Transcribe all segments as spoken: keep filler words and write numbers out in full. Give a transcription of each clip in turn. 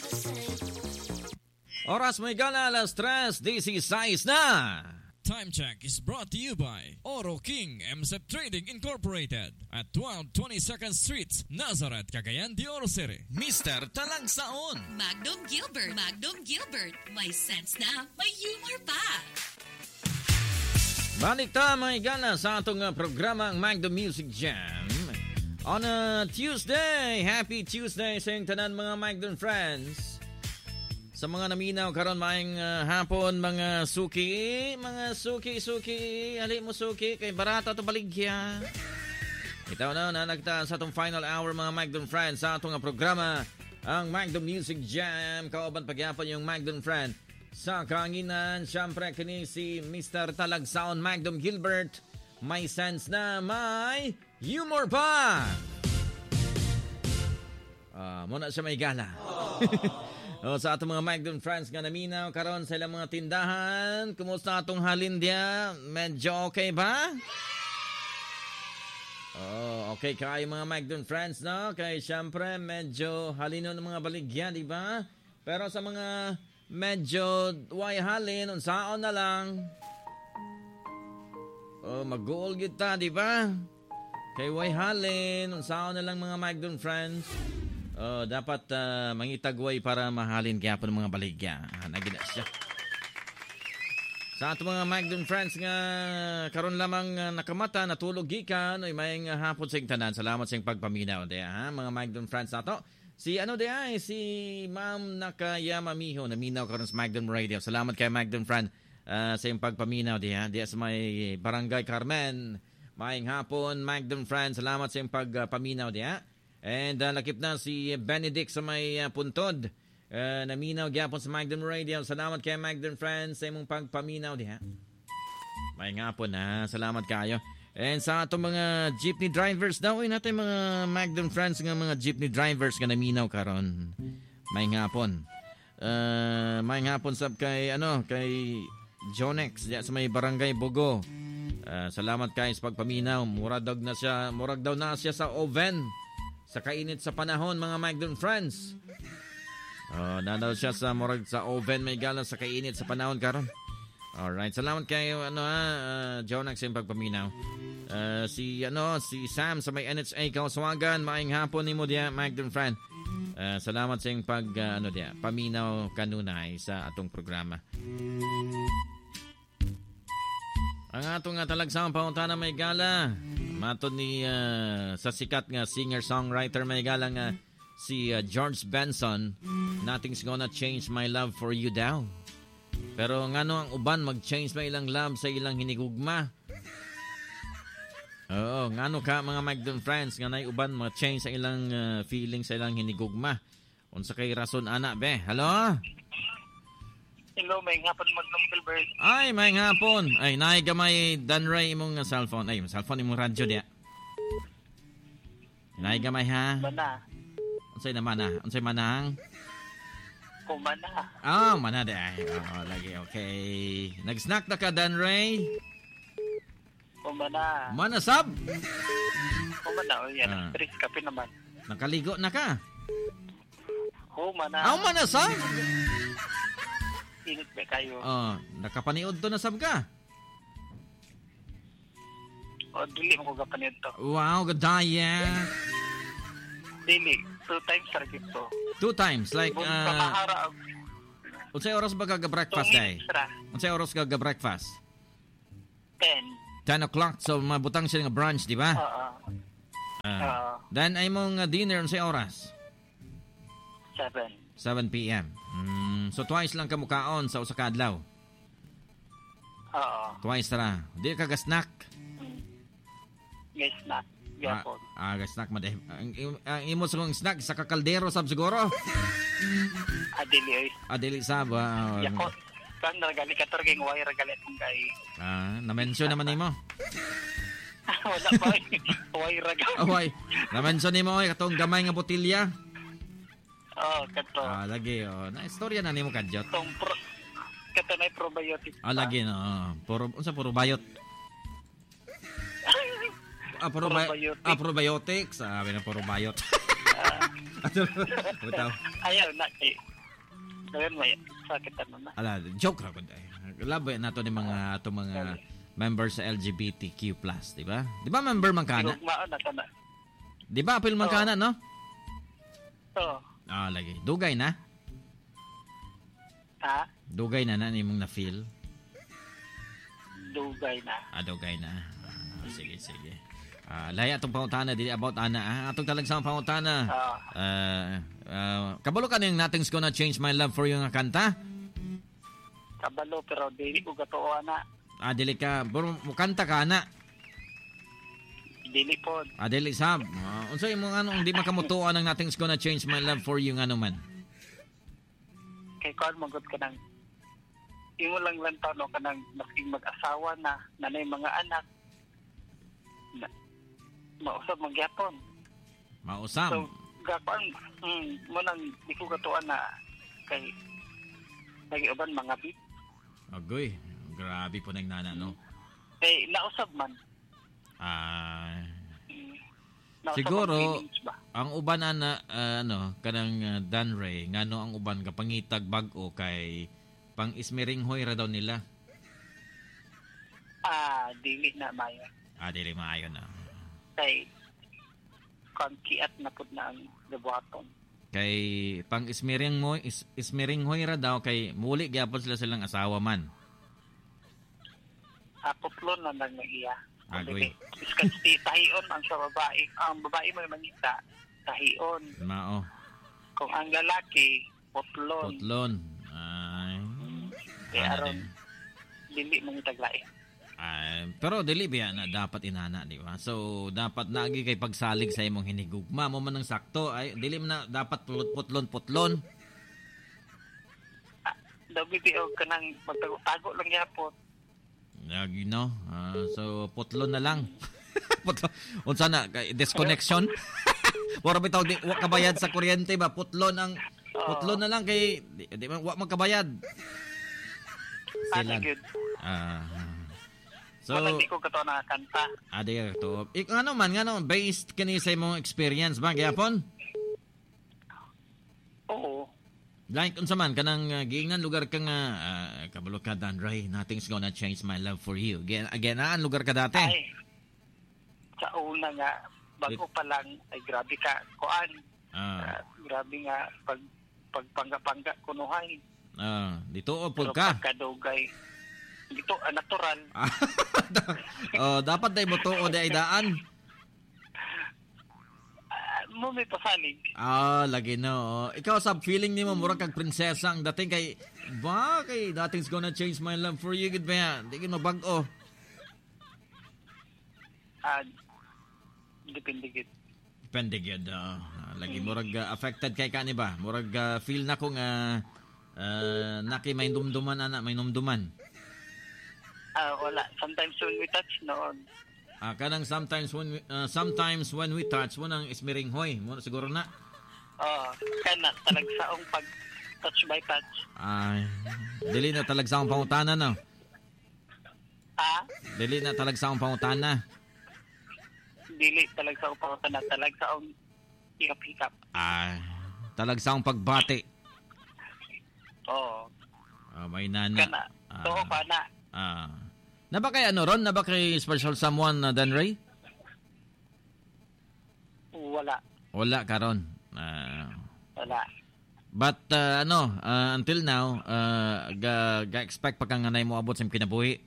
Oras may gala, alas tres, dieciséis na. Time check is brought to you by Oro King M S E P Trading Incorporated at twelve twenty-second Street, Nazareth, Cagayan de Oro City. Mister Talagsaon. Magnum Gilbert. Magnum Gilbert. May sense na, may humor pa. Balik ta may gala sa atong uh, programa ang Magnum Music Jam. On a Tuesday, happy Tuesday sa iyong tanan mga Magnum friends. Sa mga naminaw karon maayong uh, hapon mga suki, mga suki-suki, ali mo suki kay barata to baligya. Itaw na na nagta sa atong final hour mga Magnum friends sa atong programa ang Magnum Music Jam. Kauban pagyapon yung Magnum friend sa kaanginan, syempre kini si Mister Talagsaon Magnum Gilbert. May sense na may humor pa. Ah, uh, muna siya may gala. O, sa atong mga Magnum friends nga naminaw karon sa ilang mga tindahan, kumusta atong halin dia? Medyo okay ba? Oh, okay kayo mga Magnum friends, no? Kaya syempre medyo halino ng mga baligya, di ba? Pero sa mga medyo way halin, unsaon na lang. Oh, mag-goal kita, di ba? Kay way halin, unsaon na lang mga Magnum friends. Oh, dapat uh, mangitagway para mahalin kaya po ng mga baligya. Ah, nagina siya. Sa ato mga Magnum friends nga karon lamang uh, nakamata, natulog gikan, ay may uh, hapon sa tanan. Salamat sa iyong pagpaminaw. Daya, ha? Mga Magnum friends nato. Si ano daya, si Ma'am Nakayamamiho, naminaw karon sa Magnum Radio. Salamat kay Magnum friend uh, sa iyong pagpaminaw. Daya, daya sa may Barangay Carmen. Maayong hapon, Magnum friends. Salamat sa iyong pagpaminaw. Daya. And uh, lakip na si Benedict sa may uh, puntod. Uh, naminaw gyapon sa Magnum Radio. Salamat kay Magnum friends sa imong pagpaminaw diha. May nga po na. Salamat kayo. And sa atong mga jeepney drivers daw, ay natin mga Magnum friends nga mga jeepney drivers nga naminaw karon. May nga po. Uh, may nga po sab kay ano, kay Jonex diya sa may Barangay Bogo. Uh, salamat kay sa pagpaminaw. Murag daw na siya, murag daw na siya sa oven. Sa kainit sa panahon mga Magnum friends. Oh, nadaw siya sa murag sa oven may galang sa kainit sa panahon karon. Alright, salamat kayo ano ha, uh, Jonax yung pagpaminaw. Uh, si ano si Sam sa may N H A Kauswagan, maayong hapon nimo diya Magnum friend. Uh, salamat sa iyong pag uh, ano diya, paminaw kanunay sa atong programa. Ang atong nga talagsang paunta na may gala. Matod ni uh, sa sikat nga singer-songwriter may gala nga si uh, George Benson, nothing's gonna change my love for you daw. Pero ngano ang uban mag-change may ilang love sa ilang hinigugma? Oo, ngano ka mga Magnum friends nga nay uban mag-change sa ilang uh, feeling sa ilang hinigugma? Unsa kay rason ana be? Hello? Hello, may hapon Magnum Gilbert. Ay, may hapon. Ay, naay gamay Danray imong cellphone. Ay, cellphone imong radyo diya. Naay gamay ha. Mana. Unsay na mana? Unsay manang? Ko mana. Ah, oh, mana de ay. Oh, lagi okay. Nag-snack na ka Danray? Ko mana. Mana sab? Ko mana, yan. Ah. Tris kape naman. Nakaligo na ka? Ko mana. Ah, mana sab? Init ba kayo? Oh, nakapaniod to na sab ka? O, dili mo ko kapanid to. Wow, gadaya. Dili. Two times sa to. Two times, like, Bun, uh, pamahara. unsay oras ba gaga-breakfast day? Unsay oras gaga-breakfast? Ten. ten o'clock, so mabutang siya nga brunch, di ba? Oo. Uh, Oo. then ay mong uh, dinner unsay oras? Seven. seven p.m. Mm, so twice lang kamukaon sa usa ka adlaw. Oo. Twice ra. Di ka ga-snack. Yes na. Ah, Yapon. ah ga-snack man. Ang, ang imo sa kong snack sa kakaldero sab siguro. Adili ay. Adili sab. Uh, Yakot. Kan nagali ka torging wire gali kung kay. Ah, na-mention naman nimo. Wala pa. Wire gali. Away. Na-mention nimo ay katong gamay nga botilya. Oh, kato. Ah, lagi oh. Na istorya na nimo kadjot. Tong pro kato na probiotic. Ah, lagi no. Puro unsa puro bayot. Ah, puro Probiotic. ah, probiotics. Sabi na puro bayot. Ato, bitaw. Ayaw na kay Ngayon may sakit ano na. Ala, joke ra gud ay. Labo nato ni mga ato mga members sa L G B T Q plus, di ba? Di ba member man kana? Igugmaan na ka na. Di ba apil man Oo. kana, no? Oo. Ah, lagi. Dugay na. Ha? Dugay na na nimong na-feel. Dugay na. Ah, dugay na. Ah, sige, sige. Ah, lahi atong pangutana dili about ana. Ah, atong talagsang pangutana. Ah. Ah, ah, kabalo ka ning Nothing's Gonna Change My Love for You nga kanta? Kabalo pero dili ko gatuo na. Ah, dili ka, bro, mo kanta ka na. Dili pod. Ah, dili sab. Ah, unsa imong ano, hindi makamutuan ang Nothing's Gonna Change My Love for You nga naman? Kay kuan magod ka nang imo lang lang tano ka nang masking mag-asawa na, nanay mga anak. Na, mausap magyapon. Mausam. So, gapan, mm, mo nang di ko gatuan na kay lagi uban mga bit. Agoy, grabe po nang nana, no? Kay nausap man. Ah, Mm, nausap siguro, ang feelings ba? ang uban ana, ah, ano, kanang uh, Dan Ray, ngano ang uban kapangitag bag-o kay pang ismiringhoy ra daw nila. Ah, dili na mayo. Ah, dili maayo na. Kay konkiat na pud na ang gabuhaton. Kay pang ismiring mo is, ismiringhoy ra daw kay muli gyapon sila silang asawa man. Apotlon na lang iya. Agoy. Iskat si tahion ang sa babae. Ang babae mo mangita, tahion. Mao, Kung ang lalaki, potlon. putlon. Ay. Kaya Ana aron din. dili mangitag lain. Ah, pero dili biya na dapat inana, di ba? So dapat nagi kay pagsalig sa imong hinigugma mo man ng sakto ay dili man na dapat putlon-putlon. Dabi o kanang magtago-tago lang yapon. Lagi no. Ah, so putlon na lang. Putlon. Unsa na kay disconnection? Wala bitaw di wa kabayad sa kuryente ba? Putlon ang putlon na lang kay di, di man wa magkabayad. Ano Sila. good? Ah. So Wala di ko kato nakakanta. adi to. Ik ano man ngano based kini sa imong experience ba gyapon? Oo. Like unsa man kanang uh, giingnan lugar ka nga uh, kabalo ka Dan Ray, Nothing's Gonna Change My Love for You. Again, again aan lugar ka dati? Ay, sa una nga, bago pa lang, ay grabe ka, kuan. Ah, Ah, grabe nga, pag, pagpangga-pangga kunuhay. ah, dito o Pero pud ka. pagkadugay, dito, ah, natural. Oh, dapat day mo tuo day daan. Ah, mo may pasalig. Ah, lagi no. Ikaw sab feeling nimo murag kag prinsesa ang dating kay ba kay Nothing's Gonna Change My Love for You gid ba? Di gid mabag-o. Ah, depende gid. Depende gyud. ah. lagi murag uh, affected kay kani ba? Murag uh, feel na ko nga uh, naki may dumduman ana, may numduman. Ah, wala. Sometimes when we touch noon, Ah, kanang sometimes when we, uh, sometimes when we touch mo nang ismiringhoy mo siguro na. oh, kana talagsaong pag touch by touch. Ay, dili na talagsa ang pangutana no. Ah, Dili na talagsa ang pangutana. dili talagsaong pangutana, talagsaong hikap-hikap. Ay, talagsa ang pagbati. Oo. Ah, may nana. Kana. Ah, Oo, kana. ah. Na ba kay ano ron? Na ba kay special someone na Dan Ray? Wala. Wala karon. Ah. Wala. But uh, ano, uh, until now, uh, ga, ga expect pa kang anay mo abot sa kinabuhi.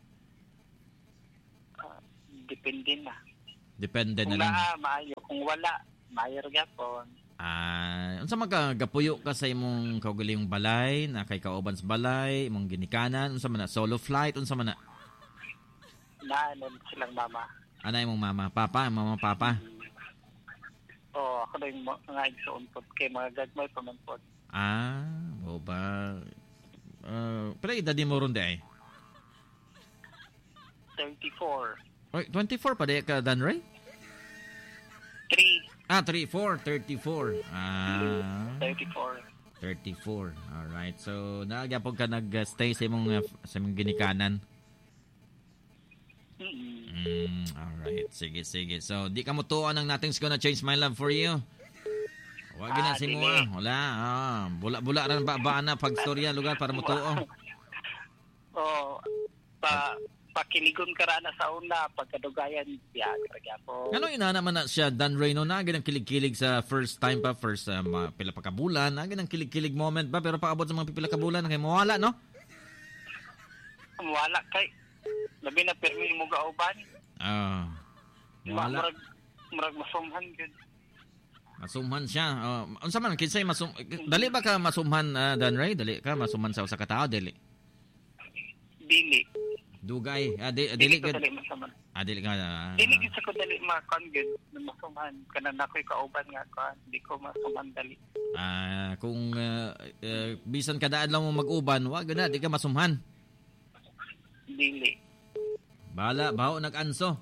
Ah, depende na. Depende na Kung lang. naa, maayo. Kung wala, maayo rin yapon. Ah, unsa man ka gapuyo ka sa imong kaugalingong balay, na kay kauban sa balay, imong ginikanan, unsa man na solo flight, unsa man na Naanon silang mama. anay imong mama, papa, mama, papa. Oo, ako na yung mga mga igsoon po. Kay mga gagmay pa man po. Ah, o ba? Uh, pero edad mo ron di ay? thirty-four. Oy, twenty-four pa di ka, Dan Ray? three. Ah, three, four, thirty-four. Ah, thirty-four. thirty-four. Alright. So, naagapog ka nag-stay sa imong, uh, sa imong ginikanan. Mm-mm. Mm, alright. Sige, sige. So, di ka mo tuon ang Nothing's Gonna Change My Love for You? Wa gina Ah, si mo. dili. Wala. Ah, bula-bula ra ba ba na pag storya lugar para mo tuo. Oh, pa pakiligon ka ra na sa una pagkadugayan ya gyapon. Ano ina naman na siya Dan Reno na ganang kilig-kilig sa first time pa first uh, mga pila pa ka bulan, na ganang kilig-kilig moment ba pero paabot sa mga pipila ka bulan kay mawala no? Wala kay labi na permi mo gauban. Ah. Mawala. Murag murag masumhan gyud. Masumhan siya. Uh, unsa man kinsay masum dali ba ka masumhan uh, Dan Ray? Dali ka masumhan sa usa ka tawo dili. Dili. Dugay. Ah, di, Dili dili ko gud. dali masaman. Ah, dili ka. ah, Dili gyud sa ko dali makon gyud masumhan kana nakoy kauban nga ko di ko masumhan dali. Ah, kung uh, uh, bisan kada adlaw mo mag-uban, wa gud na di ka masumhan. Dili. Bala, baho nag-anso.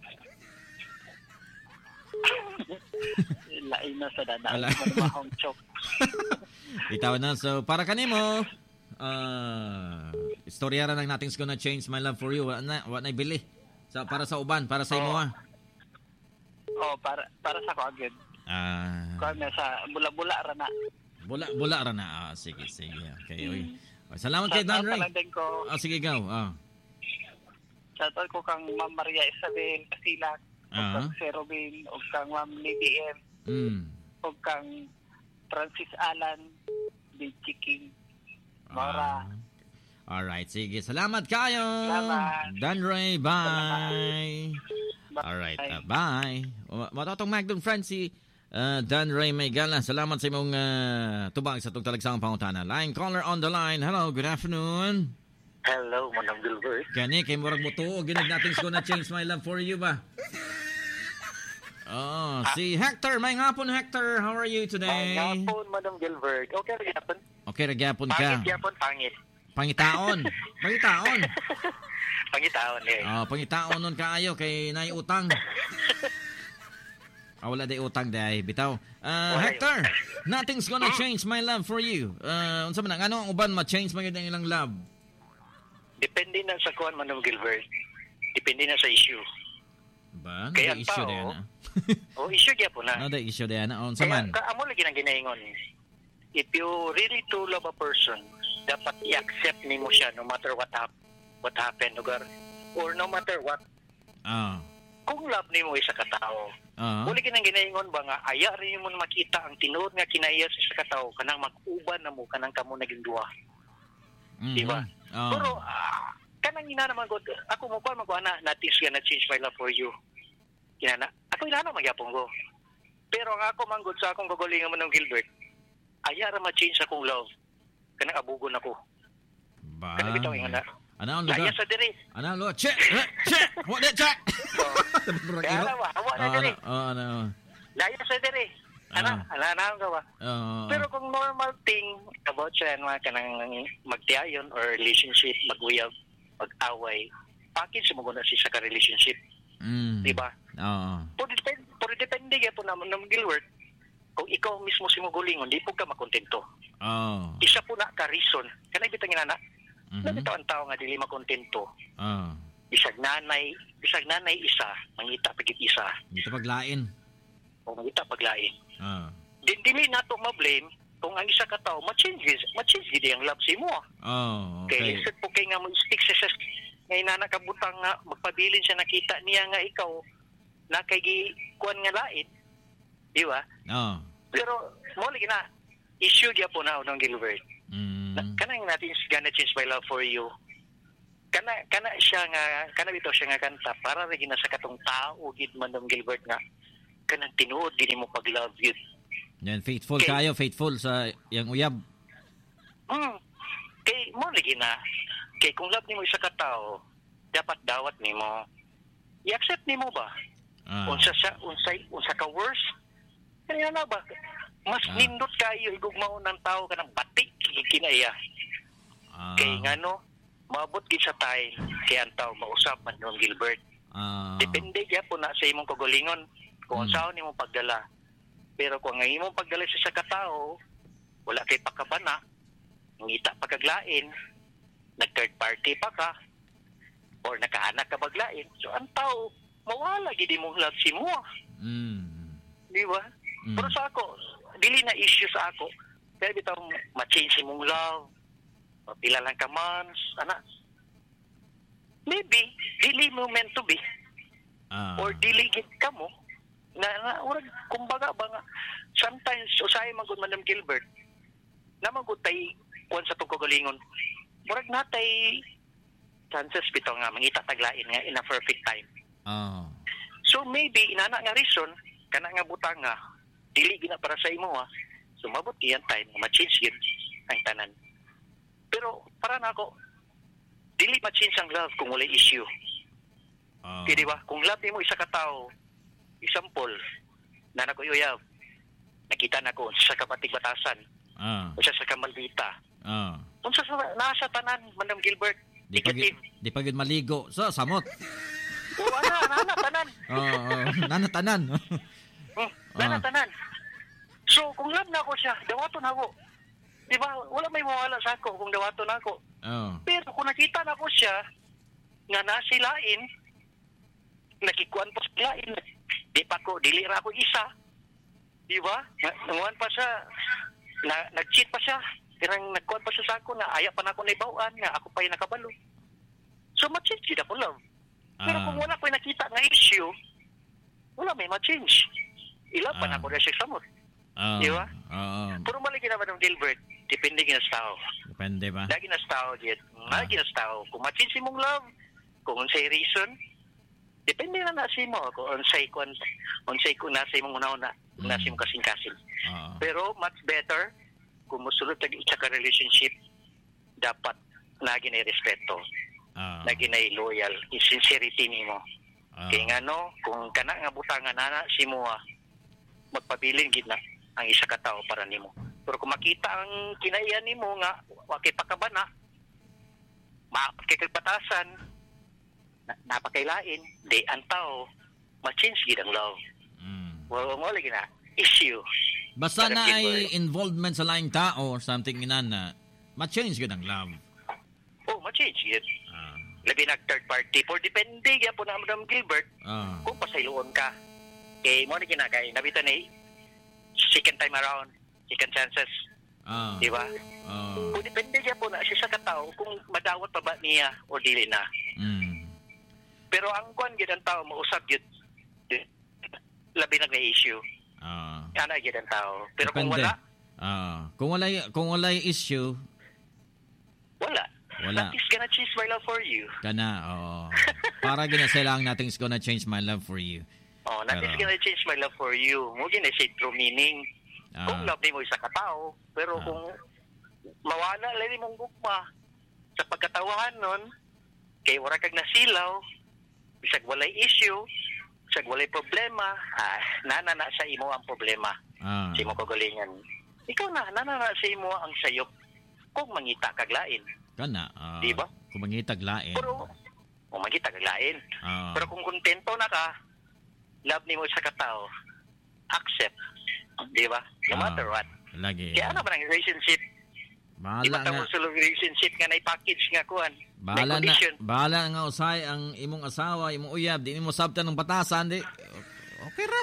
Lain na sa dada. Wala. Manumahong chok. Itaw na. So, para kanimo, uh, istorya ra nang nating's gonna change my love for you. Wa na, wa na bili. So, para sa uban, para sa imo ah. Oh, para para sa ko agad. Ah, Kuan na sa bula-bula ra na. bula bula ra na. Ah, sige, sige. Okay, oy. Salamat kay Dan Ray. Shoutout din ko. Ah, sige, gaw. Ah. Shoutout ko kang Ma'am Maria Isabel Casilak. O Ah. kang Sir Robin. O kang Ma'am Lady M. Mm. O kang Francis Alan. Big Chiking. Mara. Ah. Alright, sige. Salamat kayo. Salamat. Dan Ray, bye. Bye. Alright, uh, bye. O, Matotong Magdon friend si uh, Dan Ray Maygala. Salamat sa imong uh, tubang sa itong talagsang pangutana. Line caller on the line. Hello, good afternoon. Hello, Manang Gilbert. Gani, kay murag mo to. Ginag natin ko na change my love for you ba? Oh, si Hector. May ngapon, Hector. How are you today? Ang hapon, Manang Gilbert. Okay, gyapon. Okay, ragyapon Pangit, ka. gyapon, pangit. Pangitaon. Pangitaon. Pangitaon eh. Oh, pangitaon nun kaayo kay nay utang. Ah, wala day utang day bitaw. Uh, Wala Hector, nothing's gonna change my love for you. Uh, unsa man ang ano ang uban ma-change man gyud ang ilang love? Depende na sa kuan, Manang Gilbert. Depende na sa issue. Ba, Kaya na issue tao, day na. O, issue gyapon na. No, day issue day na. Unsa Kaya, man? ka, amo lagi nang ginaingon. If you really do love a person, dapat i-accept nimo siya no matter what hap what happened, lugar. Or no matter what. Ah. Kung love nimo isa ka tao, Ah. muli ginang ginaingon ba nga aya rin mo makita ang tinuod nga kinaiya sa isa ka tao kanang mag-uban na mo kanang kamo naging duwa. Mhm. Di ba? Ah. Pero ah, kanang ina naman god ako mo pa magwana natin siya na change my love for you. Kinana. Ako ina na magyapon ko. Pero ang ako man god sa akong gagulingan mo ng Gilbert, aya ra ma-change akong love. Kanang abugon ako. Ba. Kanang bitaw nga na. Ano ang Laya lugar? sa diri. Ano ang lugar? Che! Eh, Che! What that check? So, kaya na ba? Hawa na diri. Oh, ano. Laya sa diri. Ana, Ah. ana na ka ba? Oh. Pero kung normal thing about siya mga kanang magtiayon or relationship, maguyab, mag-away, package mo guna siya sa relationship, Mm. di ba? Oo. Pero depende, pero depende kaya po naman ng Gilbert, kung ikaw mismo si Mugulingon, di po ka makontento. Oh. Isa po na ka reason. Kanay bitang inana, Mhm. nabitaw ang tao nga dili makontento. Oh. Bisag nanay, bisag nanay isa, mangita pagit isa, Dito paglain. o mangita paglain. Ah. Din dili nato ma-blame kung ang isa ka tao ma-change, ma-change gid ang love si mo. Oh, Kay okay. lisod po kay nga mo stick sa sa ngay na nakabutang nga magpabilin siya nakita niya nga ikaw na kay gi kuan nga lain. Di ba? Oh. Pero mo lagi na issue gyud po na unang Gilbert. Mm. Na, kanang natin gonna change my love for you. Kana kana siya nga kana bitaw siya nga kanta para ra gina sa katong tao gid man ng Gilbert nga kanang tinuod gid mo pag love yun. Yan, faithful Okay. kayo, faithful sa yang uyab. Hmm. Kay mo lagi na kay kung love nimo isa ka tao dapat dawat nimo i-accept nimo ba? Ah. Unsa sa unsay unsa ka worse? Kaya na ba? Mas Ah. nindot kayo igugmaon ng tao kanang batik kinaya. Ah. Kay ngano maabot gid sa time kay ang tao mausap man ng Gilbert. Ah. Depende gyapon na sa imong kagalingon kung Hmm. saan nimo pagdala. Pero kung ang imong pagdala sa isa ka tao, wala kay pakabana, ngita pagkaglain, nag-third party pa ka, or nakaanak ka baglain, so ang tao, mawala gid imong love si mo. Mm. Di ba? Mm. Pero sa ako, dili na issue sa ako. Pero bitaw ma-change imong love. O pila lang ka months, ana. Maybe dili mo meant to be Ah. or dili gid ka mo. Na, na urag kumbaga ba nga sometimes usay man gud Madam Gilbert. Naman gud tay kuan sa pagkagalingon. Murag natay chances bitaw nga mangita taglain nga in a perfect time. Ah. So maybe inana nga reason kana nga butang nga dili gina para sa imo ha. Sumabot iyan time nga ma-change yun ang tanan. Pero para nako dili ma-change ang love kung wala issue. Ah. Kaya di ba? Kung love mo isa ka tao, example, na nako uyab, nakita na ko sa kapatid batasan, Ah. o sa kamaldita. Ah. Kung sa nasa tanan, Madam Gilbert, Di pa negative. gid- di pa gid maligo sa samot. O ana, nana tanan. Oo, oh, nanatanan. Hmm, nana Ah. tanan. So, kung love na ako siya, dawaton ako. Di ba? Wala may mawala sa ako kung dawaton ako. Oh. Pero kung nakita na ko siya, nga nasilain, nakikuan pa sa lain, di pa ko, dili ra ako isa. Di ba? Nanguan pa siya, na, nag-cheat pa siya, pirang nagkuan pa siya sa ako, na aya pa na ako naibawaan, nga ako pa yung nakabalo. So, ma-change yun ako, love. Pero Ah. kung wala ko yung nakita nga issue, wala may ma-change. Ilaw pa Ah. na ako na siya samot. Oh. Di ba? Oo. Pero mali ginawa ng Gilbert, depende gina sa tao. Depende ba? Lagi na sa tao, Jet. Ah. Lagi na sa tao. Kung ma-change mong love, kung unsay reason, depende na na sa mo. Kung unsay, kung unsay kung nasa imong una-una, kung nasa Mm. imong kasing-kasing. Oo. Pero much better, kung musulod tag isa ka relationship, dapat lagi na respeto, Ah. lagi na loyal, yung sincerity nimo. Ah. Kaya nga no, kung kana nga butangan na si mo, ah, magpabilin gid na ang isa ka tao para nimo. Pero kung makita ang kinaiyan nimo nga wa kay pakabana, maapot kay batasan, na, napakailain, di ang tao ma-change gid ang love. Mm. Wala mo lagi na issue. Basta Parang na ay Gilbert. involvement sa laing tao or something inana, ma-change gid ang love. Oh, ma-change gid. Ah. Labi nag third party for depende gyud po na Madam Gilbert Ah. kung pasayloon ka. Kay mo na ginagay, nabitan ni second time around, second chances, Ah. di ba? Ah. Kung depende niya po na siya sa katao kung madawat pa ba niya o dili na. Mm. Pero ang kwan gid ang tao mausap gid labi na may issue. Ah. Ana gid ang tao. Pero kung Depende. wala, Ah. Kung wala kung wala issue, wala. Wala. Nothing's gonna change my love for you. kana oh. Para ginasailang nothing's gonna change my love for you. Oh, nothing's Pero- gonna change my love for you. Mo gina say true meaning. Ah. Kung love ni mo isa katao, pero Ah. kung mawala lang mong gugma sa pagkatawahan nun, kay wala kag nasilaw, bisag walay issue, bisag walay problema, ah, nana na sa imo ang problema. Ah. Sa imo kagalingan. Ikaw na, nana na sa imo ang sayop kung mangita kag lain. Kana. Ah. Di ba? Kung mangitag lain. Pero, kung mangita kag lain. Ah. Pero kung kontento na ka, love ni mo sa katao, accept. Di ba? No Ah. matter what. Lagi. Kaya ano ba ng relationship? Bahala Di ba nga. tawag sa relationship nga na package nga kuhan? May Bahala na, condition. bahala na nga usay ang imong asawa, imong uyab, di mo sabtan ng batasan, di. Okay ra.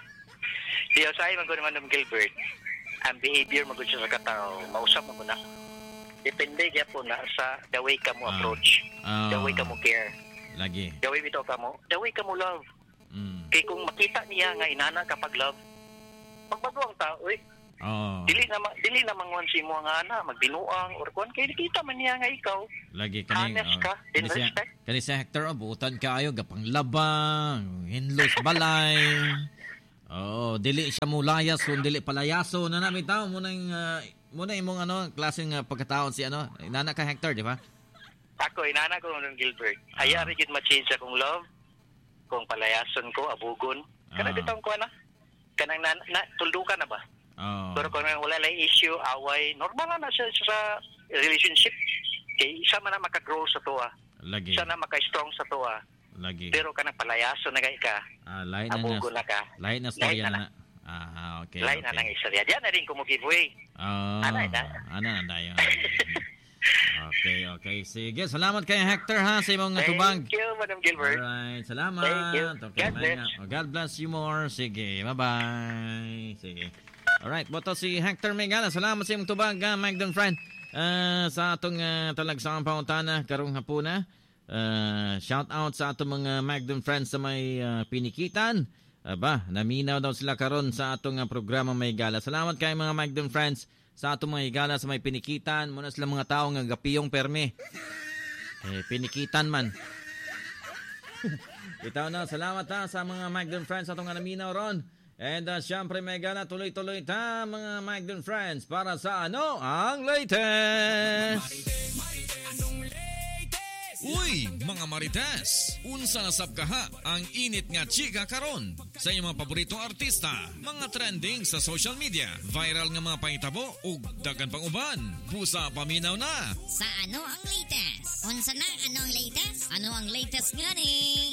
Di sa man ko naman ng Gilbert, ang behavior mo siya sa katao, mausap mo na. Depende kaya po na sa the way ka mo Ah. approach, Ah. the way ka mo care, Lagi. the way bitaw ka mo, the way ka mo love. Mm. Kaya kung makita niya nga inana kapag love, magbago ang tao, eh. Oh. Dili na ma- dili na mangwan si mo nga ana, magbinuang or kuan kay nakita man niya nga ikaw. Lagi kaning Honest ka, kani in siya, respect. kani siya Hector abutan kaayo gapang labang, hinlos balay. Oh, dili siya mulayas kun dili palayaso na namin tao mo nang uh, mo na imong ano klaseng uh, pagkataon si ano, inana ka Hector, di ba? Ako inana ko ng Gilbert. Ah. Ayari gid ma-change akong love. Kung palayason ko, abugon. Kana Ah. bitong ko na. Kanang na, na tuldukan na ba? Oh. Pero kung wala lang issue, away, normal na siya sa relationship. Kay isa man na makagrow sa tuwa. Lagi. Isa na maka-strong sa tuwa. Lagi. Pero kanang palayason na kay ka, Ah, lain na abugon na. na ka. Lain na storya Lain na na. Ah, okay. Lain na okay. nang istorya. Diyan na rin ko mo giveaway. Oh, Ano na? ano na dayon. Okay, okay. Sige, salamat kay Hector ha sa imong Thank tubag. you, Madam Gilbert. Alright, salamat. Thank you. Okay, God may bless. nga. Oh, God bless you more. Sige, bye-bye. Sige. Alright, boto si Hector Megala. Salamat sa iyong tubag, uh, Magdon friend. Uh, sa atong uh, talagsaang pangutana karong hapuna. Uh, shout out sa atong mga Magdon friends sa may uh, pinikitan. Aba, naminaw daw sila karon sa atong uh, programa May Gala. Salamat kay mga Magdon friends sa atong mga higala sa may pinikitan. Muna sila mga tao nga gapiyong perme. Eh, pinikitan man. Itaw na, salamat ha sa mga Magdon friends atong nga naminaw ron. And uh, syempre may gala, tuloy-tuloy ta mga Magdon friends para sa ano ang latest. Uy, mga Marites! Unsa na sab kaha ang init nga chika karon sa iyong mga paboritong artista, mga trending sa social media, viral nga mga pangitabo ug daghan pang uban. Busa paminaw na. Sa ano ang latest? Unsa na ano ang latest? Ano ang latest nga ni?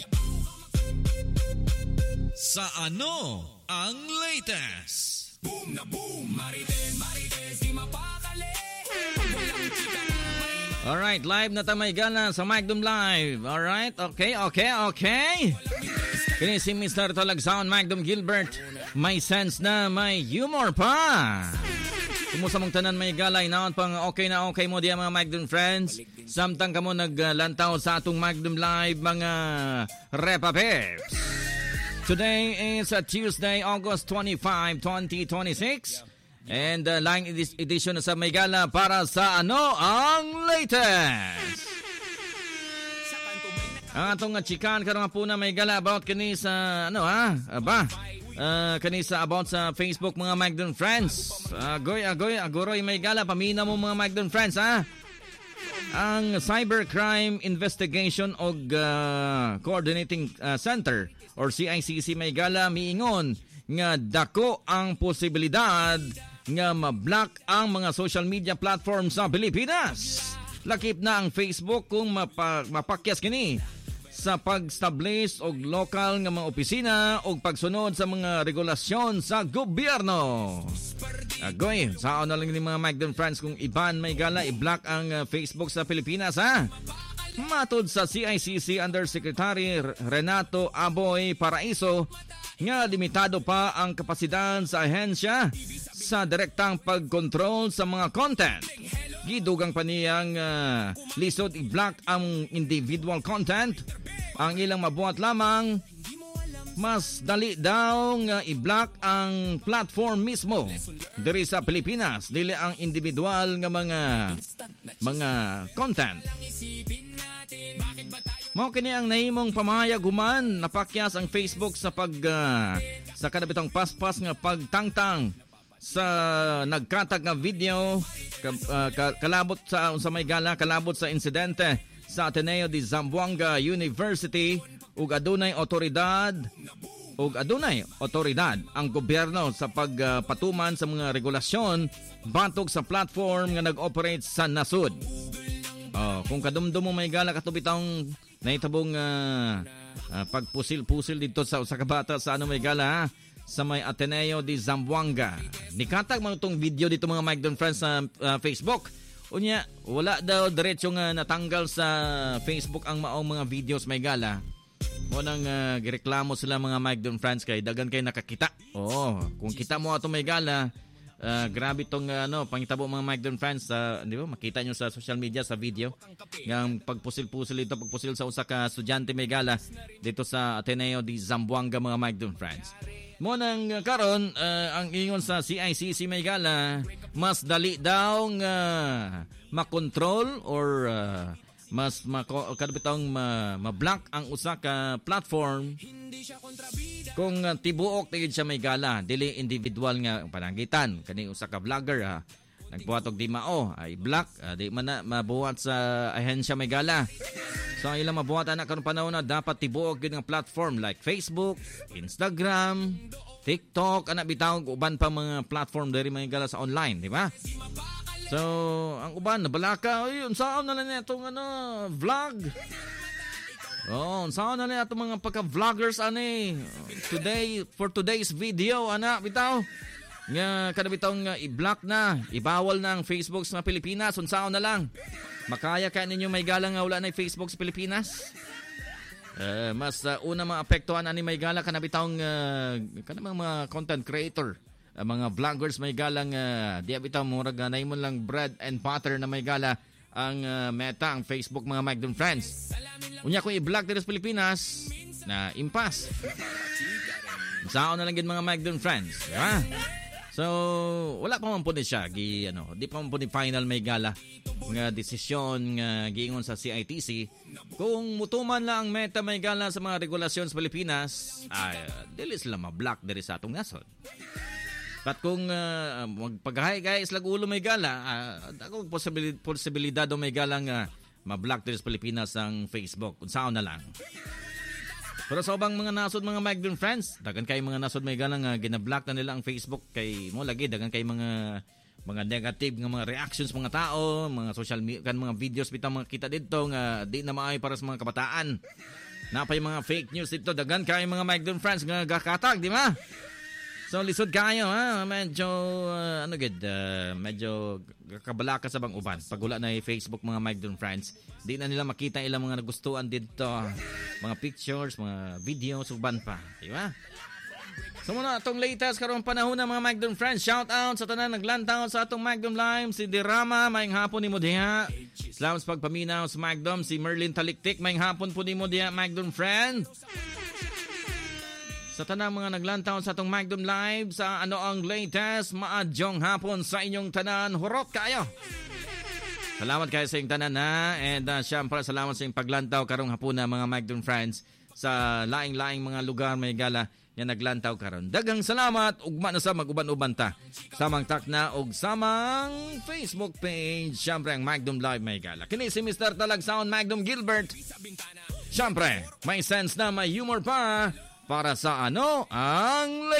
Sa ano ang latest? Boom na boom, Marites, Marites, di mapakali. Alright, live na tamay gala sa Magdum Live. Alright, okay, okay, okay. Kini si Mister Talagsaon Magdum Gilbert. May sense na may humor pa. Kumusta mong tanan may gala, inaon pang okay na okay mo diya mga Magdum friends. Samtang kamo naglantaw sa atong Magdum Live mga Repa Peps. Today is a Tuesday, August twenty-fifth, twenty twenty-six. And uh, line edition sa May Gala para sa ano ang latest. Ang atong nga chikan karong po na May Gala about kani sa ano ha? Aba. Uh, kani sa about sa Facebook mga Magdon friends. Agoy agoy agoroy May Gala pamina mo mga Magdon friends ha. Ang Cybercrime Investigation og uh, Coordinating uh, Center or C I C C May Gala miingon nga dako ang posibilidad nga ma-block ang mga social media platforms sa Pilipinas. Lakip na ang Facebook kung mapa, mapakyas kini sa pag-establish og lokal nga mga opisina og pagsunod sa mga regulasyon sa gobyerno. Agoy, saan na lang ni mga Magdon friends kung iban May Gala i-block ang uh, Facebook sa Pilipinas ha? Matod sa C I C C Undersecretary Renato Aboy Paraiso nga limitado pa ang kapasidad sa ahensya sa direktang pagkontrol sa mga content. Gidugang pa niyang uh, lisod i-block ang individual content. Ang ilang mabuhat lamang, mas dali daw nga i-block ang platform mismo diri sa Pilipinas, dili ang individual nga mga mga content. Mao kini ang nahimong pamahayag human napakyas ang Facebook sa pag uh, sa kadabitang paspas nga pagtangtang sa nagkatag nga video ka, uh, ka, kalabot sa unsa May Gala kalabot sa insidente sa Ateneo de Zamboanga University ug adunay otoridad ug adunay otoridad ang gobyerno sa pagpatuman uh, sa mga regulasyon batok sa platform nga nag-operate sa nasud. Oh, kung kadumdum mo May Gala katubitang nahitabong uh, uh, pagpusil-pusil dito sa usa ka bata sa ano May Gala ha? Sa may Ateneo de Zamboanga. Nikatag mo itong video dito mga Magdon friends sa uh, Facebook. Unya, wala daw diretso nga natanggal sa Facebook ang maong mga videos May Gala. Munang uh, gireklamo sila mga Magdon friends kay dagan kay nakakita. Oo, kung kita mo ato May Gala, Uh, grabe tong uh, ano, pangitabo mga Magdon fans sa uh, di ba makita nyo sa social media sa video ng pagpusil-pusil dito pagpusil sa usa ka estudyante May Gala dito sa Ateneo de Zamboanga mga Magdon friends. Mo nang uh, karon uh, ang ingon sa C I C C May Gala mas dali daw nga uh, makontrol or uh, mas makadabitang ma, ma-block ang usa ka platform kung uh, tibuok tigid siya May Gala dili individual nga panangitan kani usa ka vlogger ha nagbuhat og di mao ay block uh, di man na mabuhat sa ahensya May Gala. So ang ilang mabuhat ana karon panahon na dapat tibuok gid nga platform like Facebook, Instagram, TikTok ana bitaw uban pa mga platform diri May Gala sa online di ba? So, ang uban, nabalaka, ay, unsaan na lang itong ano, vlog. Oh, unsaan na lang itong mga pagka-vloggers, ani. Today, for today's video, ana, bitaw. Nga, kada bitaw nga, i-block na, ibawal na ang Facebook sa Pilipinas, unsaan na lang. Makaya kaya ninyo May Gala nga wala na Facebook sa Pilipinas? Uh, mas uh, una maapektuhan ani May Gala, kana bitaw nga, kana mga content creator. uh, mga vloggers may galang uh, di bitaw murag uh, naimon lang bread and butter na may gala ang uh, Meta, ang Facebook mga Mike Friends. Unya ko i-vlog dito sa Pilipinas na impas. Saan na lang gid mga Mike Friends, di ba? So, wala pa man po ni siya. Gi, ano, di pa man po ni final may gala nga desisyon nga giingon sa C I T C. Kung mutuman lang ang Meta may gala sa mga regulasyon sa Pilipinas, ay, dili sila ma-block diri sa atong nasod. At kung uh, magpagahay guys lag ulo may gala, uh, ako posibilidad, posibilidad o may gala nga ma-block diri sa Pilipinas ang Facebook. Kung saan na lang. Pero sa ubang mga nasod mga Mike Friends, dagan kay mga nasod may galang uh, gina-block na nila ang Facebook kay mo lagi dagan kay mga mga negative nga mga reactions mga tao, mga social media kan mga videos bitang mga kita dito nga di na maayo para sa mga kabataan. Napay mga fake news dito dagan kay mga Mike Friends nga gakatag, di ba? So lisod kayo ha, medyo uh, ano gid, uh, medyo kabalaka sa bang uban. Pag wala na yung Facebook mga Mike Friends, di na nila makita ilang mga nagustuhan dito, mga pictures, mga videos, uban pa, di ba? So muna atong latest karong panahon ng mga Mike Friends, shout out sa tanan naglantaw sa atong Mike Live, si Dirama, maayong hapon ni mo diha. Salamat sa pagpaminaw sa Mike si Merlin Taliktik, maayong hapon po ni mo diha Mike Friends. Sa tanang mga naglantaw sa atong Magdom Live sa ano ang latest, maadyong hapon sa inyong tanan. Hurot kayo! Salamat kayo sa inyong tanan ha. And uh, syempre salamat sa inyong paglantaw karong hapon na mga Magdom Friends sa laing-laing mga lugar may gala yan naglantaw karon. Dagang salamat ugma na sa mag-uban-uban ta. Samang takna og samang Facebook page. Syempre ang Magdom Live may gala. Kini si Mister Talag Sound Magdom Gilbert. Syempre may sense na may humor pa. Para sa ano ang